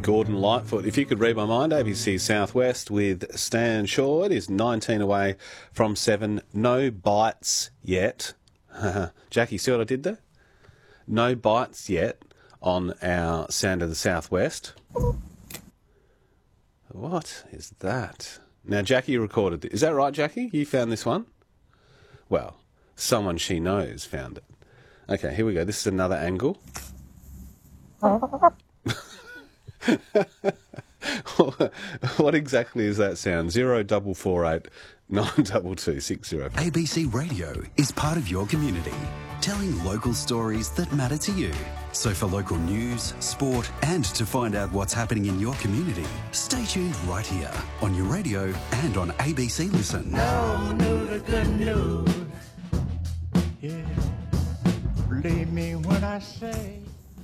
Gordon Lightfoot. If you could read my mind, ABC Southwest with Stan Shaw. It is 19 away from 7. No bites yet. Jackie, see what I did there? No bites yet on our Sound of the Southwest. What is that? Now, Jackie recorded it. Is that right, Jackie? You found this one? Well, someone she knows found it. Okay, here we go. This is another angle. What exactly is that sound? 0448 922 60. ABC Radio is part of your community, telling local stories that matter to you. So for local news, sport, and to find out what's happening in your community, stay tuned right here on your radio and on ABC Listen. No news, the good news. Yeah. Believe me when I say.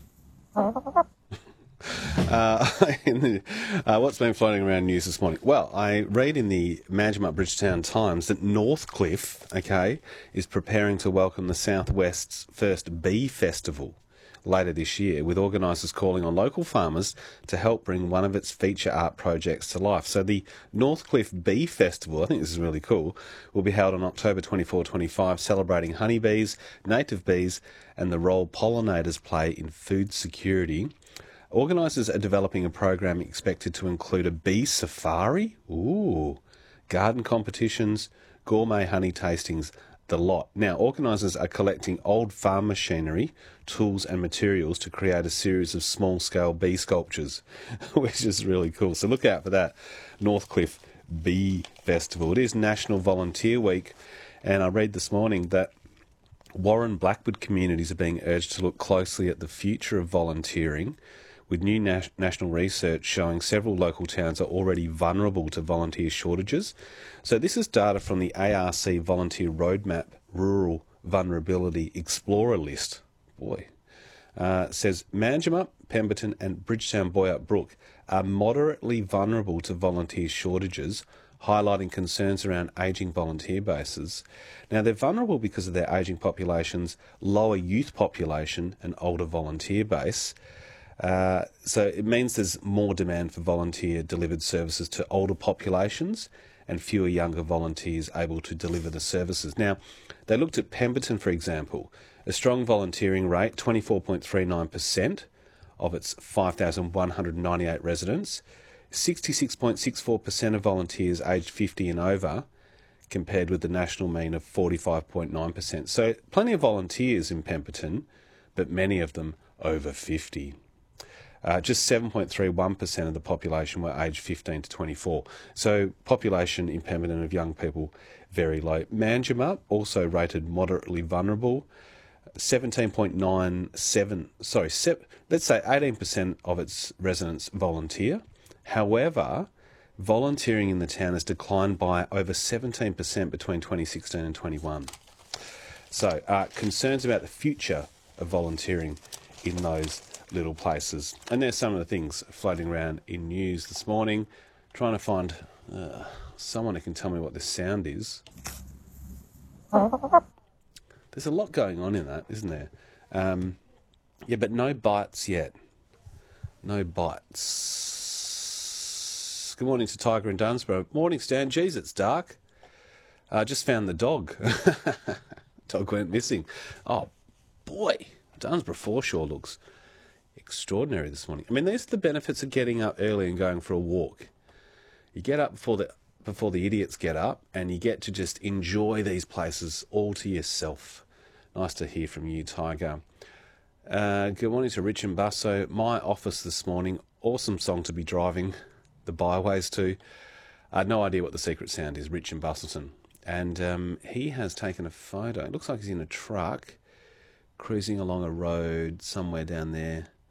What's been floating around news this morning? Well, I read in the Manjimup Bridgetown Times that Northcliffe, is preparing to welcome the Southwest's first bee festival later this year, with organisers calling on local farmers to help bring one of its feature art projects to life. So the Northcliffe Bee Festival, I think this is really cool, will be held on October 24-25, celebrating honeybees, native bees, and the role pollinators play in food security. Organisers are developing a program expected to include a bee safari, garden competitions, gourmet honey tastings, the lot. Now, organisers are collecting old farm machinery, tools and materials to create a series of small-scale bee sculptures, which is really cool. So look out for that Northcliffe Bee Festival. It is National Volunteer Week, and I read this morning that Warren Blackwood communities are being urged to look closely at the future of volunteering, with new national research showing several local towns are already vulnerable to volunteer shortages. So this is data from the ARC Volunteer Roadmap Rural Vulnerability Explorer List. Says Manjimup, Pemberton and Bridgetown Boyup Brook are moderately vulnerable to volunteer shortages, highlighting concerns around ageing volunteer bases. Now, they're vulnerable because of their ageing populations, lower youth population and older volunteer base. So it means there's more demand for volunteer-delivered services to older populations and fewer younger volunteers able to deliver the services. Now, they looked at Pemberton, for example, a strong volunteering rate, 24.39% of its 5,198 residents, 66.64% of volunteers aged 50 and over, compared with the national mean of 45.9%. So plenty of volunteers in Pemberton, but many of them over 50. Just 7.31% of the population were aged 15 to 24. So population in Pemberton of young people, very low. Manjimup, also rated moderately vulnerable, 17.97, let's say 18% of its residents volunteer. However, volunteering in the town has declined by over 17% between 2016 and 21. So concerns about the future of volunteering in those little places. And there's some of the things floating around in news this morning, trying to find someone who can tell me what this sound is. There's a lot going on in that, isn't there? Yeah, but no bites yet. No bites. Good morning to Tiger in Dunsborough. Morning, Stan. Geez, it's dark. Just found the dog. Dog went missing. Oh, boy. Dunsborough foreshore looks extraordinary this morning. I mean, there's the benefits of getting up early and going for a walk. You get up before the idiots get up, and you get to just enjoy these places all to yourself. Nice to hear from you, Tiger. Good morning to Rich and Busso. My office this morning. Awesome song to be driving the byways to. I had no idea what the secret sound is, Rich and Bustleton. And he has taken a photo. It looks like he's in a truck, cruising along a road somewhere down there.